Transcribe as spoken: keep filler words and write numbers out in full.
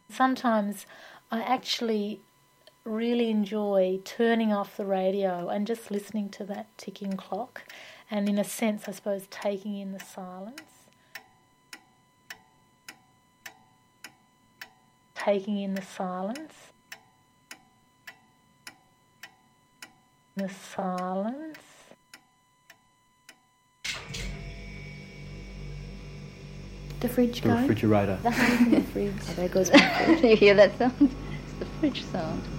Sometimes I actually really enjoy turning off the radio and just listening to that ticking clock, and in a sense, I suppose, taking in the silence. Taking in the silence. The silence. The fridge the going? refrigerator. The hum from the fridge. Oh, there goes my fridge. You hear that sound? It's the fridge sound.